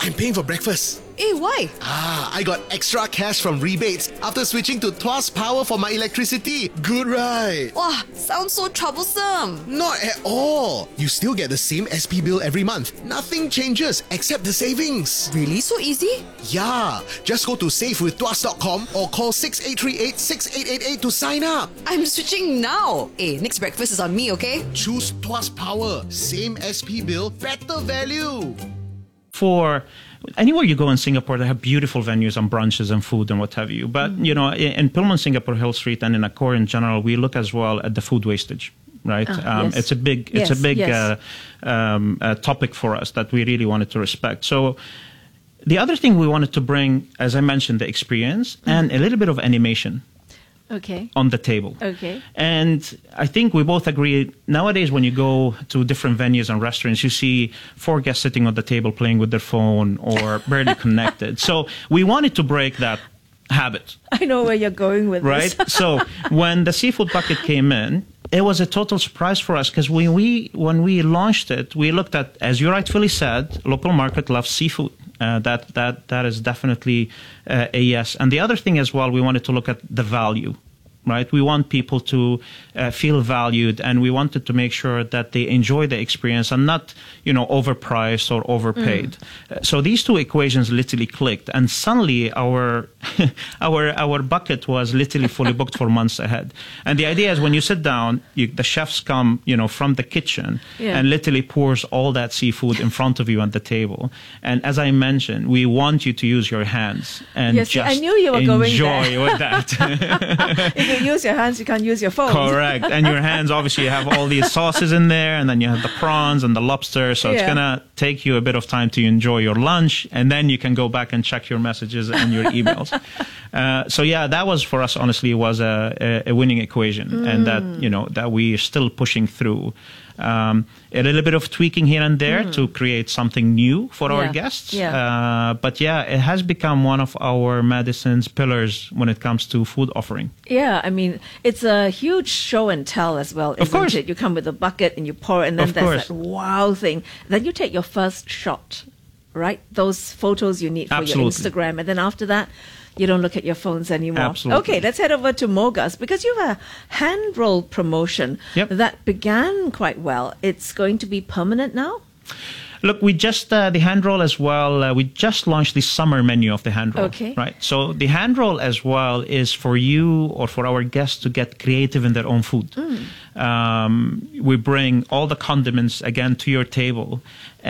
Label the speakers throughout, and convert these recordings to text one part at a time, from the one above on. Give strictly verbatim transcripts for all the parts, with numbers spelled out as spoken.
Speaker 1: I'm paying for breakfast.
Speaker 2: Eh, why?
Speaker 1: Ah, I got extra cash from rebates after switching to Tuas Power for my electricity. Good, right?
Speaker 2: Wow, sounds so troublesome.
Speaker 1: Not at all. You still get the same S P bill every month. Nothing changes except the savings.
Speaker 2: Really so easy?
Speaker 1: Yeah, just go to save with tuas dot com or call six eight three eight, six eight eight eight to sign up.
Speaker 2: I'm switching now. Eh, next breakfast is on me, okay?
Speaker 1: Choose Tuas Power. Same S P bill, better value.
Speaker 3: For anywhere you go in Singapore, they have beautiful venues and brunches and food and what have you. But, mm-hmm. you know, in, in Pullman Singapore Hill Street and in Accor in general, we look as well at the food wastage, right?
Speaker 4: Ah,
Speaker 3: um,
Speaker 4: yes.
Speaker 3: It's a big, it's
Speaker 4: yes,
Speaker 3: a big
Speaker 4: yes.
Speaker 3: uh, um, uh, topic for us that we really wanted to respect. So the other thing we wanted to bring, as I mentioned, the experience mm-hmm. and a little bit of animation.
Speaker 4: Okay.
Speaker 3: On the table.
Speaker 4: Okay.
Speaker 3: And I think we both agree, nowadays when you go to different venues and restaurants, you see four guests sitting on the table playing with their phone or barely connected. So we wanted to break that habit.
Speaker 4: I know where you're going with
Speaker 3: right?
Speaker 4: this.
Speaker 3: So when the seafood bucket came in, it was a total surprise for us because when we, when we launched it, we looked at, as you rightfully said, local market loves seafood. Uh, that that that is definitely uh, a yes. And the other thing as well, we wanted to look at the value, right? We want people to uh, feel valued, and we wanted to make sure that they enjoy the experience and not, you know, overpriced or overpaid. Mm. Uh, so these two equations literally clicked, and suddenly our our our bucket was literally fully booked for months ahead. And the idea is when you sit down, you, the chefs come, you know, from the kitchen yeah. and literally pours all that seafood in front of you on the table. And as I mentioned, we want you to use your hands and
Speaker 4: yes,
Speaker 3: just
Speaker 4: I knew you were going
Speaker 3: enjoy
Speaker 4: there.
Speaker 3: with that.
Speaker 4: If you use your hands, you can't use your phone.
Speaker 3: Correct. And your hands, obviously, you have all these sauces in there, and then you have the prawns and the lobster. So it's
Speaker 4: yeah.
Speaker 3: going to take you a bit of time to enjoy your lunch, and then you can go back and check your messages and your emails. uh, so yeah, that was for us, honestly, was a, a winning equation, mm. and that, you know, that we're still pushing through. Um, a little bit of tweaking here and there mm. to create something new for
Speaker 4: yeah.
Speaker 3: our guests.
Speaker 4: Yeah.
Speaker 3: Uh, but yeah, it has become one of our Madison's pillars when it comes to food offering.
Speaker 4: Yeah, I mean, it's a huge show and tell as well, isn't
Speaker 3: of course.
Speaker 4: it? You come with a bucket and you pour it, and then
Speaker 3: of
Speaker 4: there's
Speaker 3: course.
Speaker 4: that wow thing. Then you take your first shot, right? Those photos you need for
Speaker 3: Absolutely.
Speaker 4: your Instagram. And then after that, you don't look at your phones anymore.
Speaker 3: Absolutely.
Speaker 4: Okay, let's head over to Mogas, because you have a hand roll promotion
Speaker 3: yep.
Speaker 4: that began quite well. It's going to be permanent now?
Speaker 3: Look, we just, uh, the hand roll as well, uh, we just launched the summer menu of the hand roll.
Speaker 4: Okay.
Speaker 3: Right. So the hand roll as well is for you or for our guests to get creative in their own food. Mm. Um, we bring all the condiments again to your table,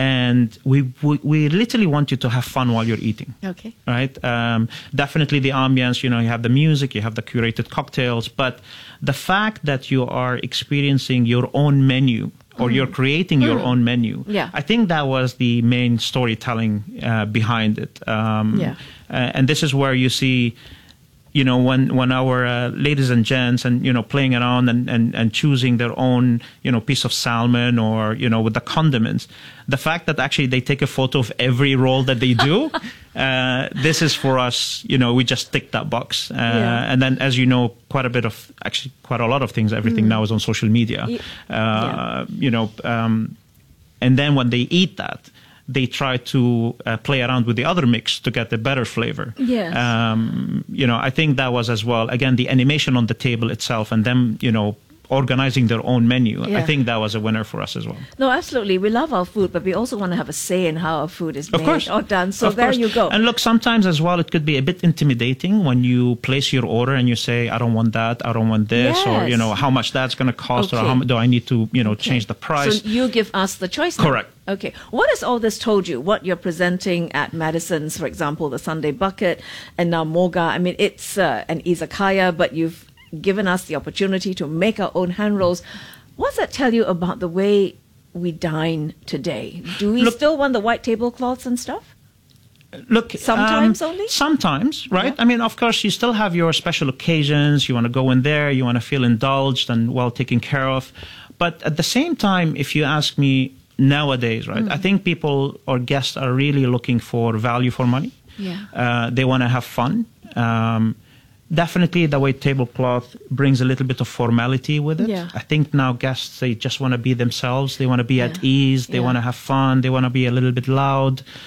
Speaker 3: and we, we we literally want you to have fun while you're eating.
Speaker 4: Okay.
Speaker 3: Right. Um, definitely the ambience, you know, you have the music, you have the curated cocktails, but the fact that you are experiencing your own menu, or mm. you're creating your mm. own menu.
Speaker 4: Yeah.
Speaker 3: I think that was the main storytelling uh, behind it. Um,
Speaker 4: yeah.
Speaker 3: Uh, and this is where you see, you know, when, when our uh, ladies and gents and, you know, playing around and, and, and choosing their own, you know, piece of salmon or, you know, with the condiments, the fact that actually they take a photo of every roll that they do, uh, this is for us, you know, we just tick that box. Uh,
Speaker 4: yeah.
Speaker 3: And then, as you know, quite a bit of, actually quite a lot of things, everything mm. now is on social media,
Speaker 4: yeah.
Speaker 3: Uh, you know, um, and then when they eat that, they try to uh, play around with the other mix to get a better flavor.
Speaker 4: Yes.
Speaker 3: Um, you know, I think that was as well, again, the animation on the table itself and them, you know, organizing their own menu.
Speaker 4: Yeah.
Speaker 3: I think that was a winner for us as well.
Speaker 4: No, absolutely. We love our food, but we also want to have a say in how our food is
Speaker 3: of
Speaker 4: made
Speaker 3: course.
Speaker 4: or done. So
Speaker 3: of
Speaker 4: there
Speaker 3: course.
Speaker 4: you go.
Speaker 3: And look, sometimes as well, it could be a bit intimidating when you place your order and you say, I don't want that, I don't want this,
Speaker 4: yes.
Speaker 3: or, you know, how much that's going to cost,
Speaker 4: okay.
Speaker 3: or how much do I need to, you know,
Speaker 4: okay.
Speaker 3: change the price.
Speaker 4: So you give us the choice now.
Speaker 3: Correct.
Speaker 4: Okay. What has all this told you? What you're presenting at Madison's, for example, the Sunday Bucket, and now Moga. I mean, it's uh, an izakaya, but you've given us the opportunity to make our own hand rolls. What does that tell you about the way we dine today? Do we
Speaker 3: Look,
Speaker 4: still want the white tablecloths and stuff?
Speaker 3: Look,
Speaker 4: sometimes
Speaker 3: um,
Speaker 4: only?
Speaker 3: Sometimes, right?
Speaker 4: Yeah.
Speaker 3: I mean, of course, you still have your special occasions. You want to go in there. You want to feel indulged and well taken care of. But at the same time, if you ask me nowadays, right, mm. I think people or guests are really looking for value for money.
Speaker 4: Yeah.
Speaker 3: Uh, they want to have fun. Um, Definitely the white tablecloth brings a little bit of formality with it.
Speaker 4: Yeah.
Speaker 3: I think now guests, they just want to be themselves. They want to be
Speaker 4: yeah.
Speaker 3: at ease. They
Speaker 4: yeah.
Speaker 3: want to have fun. They want to be a little bit loud.